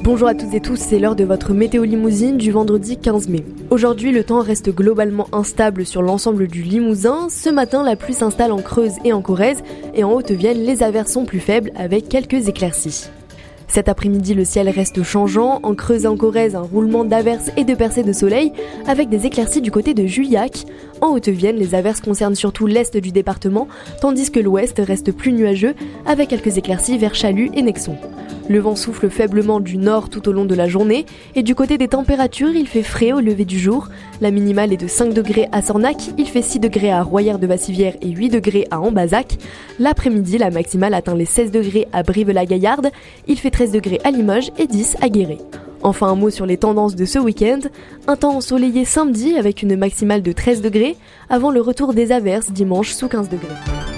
Bonjour à toutes et tous, c'est l'heure de votre météo limousine du vendredi 15 mai. Aujourd'hui, le temps reste globalement instable sur l'ensemble du Limousin. Ce matin, la pluie s'installe en Creuse et en Corrèze, et en Haute-Vienne, les averses sont plus faibles avec quelques éclaircies. Cet après-midi, le ciel reste changeant. En Creuse et en Corrèze, un roulement d'averses et de percées de soleil, avec des éclaircies du côté de Juillac. En Haute-Vienne, les averses concernent surtout l'est du département, tandis que l'ouest reste plus nuageux, avec quelques éclaircies vers Chalut et Nexon. Le vent souffle faiblement du nord tout au long de la journée, et du côté des températures, il fait frais au lever du jour. La minimale est de 5 degrés à Sornac, il fait 6 degrés à Royère-de-Bassivière et 8 degrés à Ambazac. L'après-midi, la maximale atteint les 16 degrés à Brive-la-Gaillarde, il fait 13 degrés à Limoges et 10 à Guéret. Enfin, un mot sur les tendances de ce week-end. Un temps ensoleillé samedi avec une maximale de 13 degrés, avant le retour des averses dimanche sous 15 degrés.